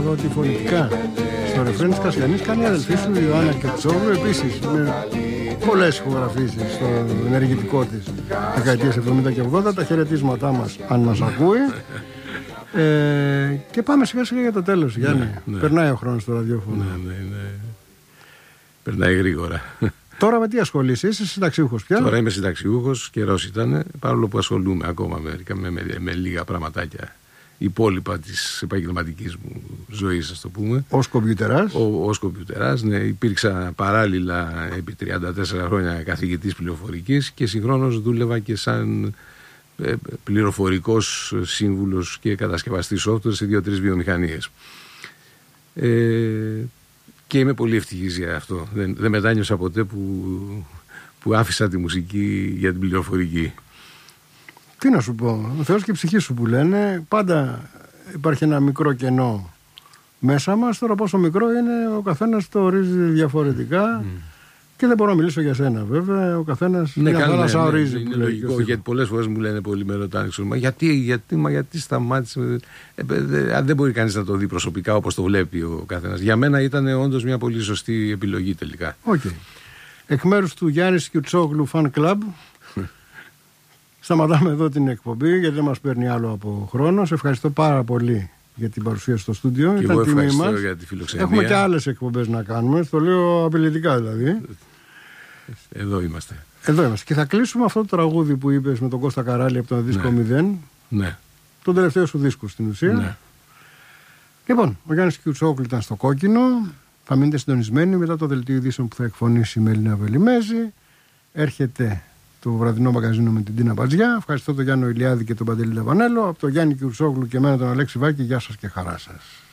εδώ ότι φωνητικά στο ρεφρέν της Κασιανής κάνει η αδελφή σου η Ιωάννα Κερτσόγλου, επίσης με πολλές ηχογραφήσεις στο ενεργητικό της δεκαετίες 70 και 80. Τα χαιρετίσματά μας αν μας ακούει. Και πάμε σιγά σιγά για το τέλος, Γιάννη. Περνάει ο χρόνος στο ραδιόφωνο. Ναι. Περνάει γρήγορα. Τώρα με τι ασχολείσαι, είσαι συνταξιούχος πια? Τώρα είμαι συνταξιούχος, καιρός ήταν, παρόλο που ασχολούμαι ακόμα με λίγα πραγματάκια υπόλοιπα της επαγγελματικής μου ζωής, ας το πούμε. Ως κομπιουτεράς. Ως κομπιουτεράς, ναι. Υπήρξα παράλληλα επί 34 χρόνια καθηγητής πληροφορικής και συγχρόνως δούλευα και σαν πληροφορικός σύμβουλος και κατασκευαστής software σε 2-3 βιομηχανίες. Και είμαι πολύ ευτυχής για αυτό. Δεν μετάνιωσα ποτέ που άφησα τη μουσική για την πληροφορική. Τι να σου πω, ο Θεός και η ψυχή σου που λένε, πάντα υπάρχει ένα μικρό κενό μέσα μας. Τώρα πόσο μικρό είναι, ο καθένας το ορίζει διαφορετικά. Και δεν μπορώ να μιλήσω για σένα, βέβαια. Ο καθένας ορίζει. Είναι λογικό, γιατί πολλές φορές μου λένε, πολλοί με ρωτάνε, γιατί σταμάτησε. Δεν μπορεί κανείς να το δει προσωπικά όπως το βλέπει ο καθένας. Για μένα ήταν όντως μια πολύ σωστή επιλογή τελικά. Okay. Εκ μέρους του Γιάννη Κερτσόγλου Fan Club, σταματάμε εδώ την εκπομπή, γιατί δεν μας παίρνει άλλο από χρόνο. Σε ευχαριστώ πάρα πολύ για την παρουσία στο στούντιο. Και ήταν εγώ τιμή ευχαριστώ μας. για τη φιλοξενία. Έχουμε και άλλες εκπομπές να κάνουμε. Το λέω απειλητικά δηλαδή. Εδώ είμαστε. Και θα κλείσουμε αυτό το τραγούδι που είπες με τον Κώστα Καράλη από τον δίσκο 0. Ναι. Τον τελευταίο σου δίσκο στην ουσία. Ναι. Λοιπόν, ο Γιάννης Κερτσόγλου ήταν στο κόκκινο. Θα μείνετε συντονισμένοι μετά το δελτίο ειδήσεων που θα εκφωνήσει η Μελίνα Βελιμέζη. Έρχεται το βραδινό μαγαζίνο με την Τίνα Μπατζιά. Ευχαριστώ τον Γιάννο Ηλιάδη και τον Παντελή Λαβανέλο. Από τον Γιάννη Κερτσόγλου και εμένα τον Αλέξη Βάκη, γεια σας και χαρά σας.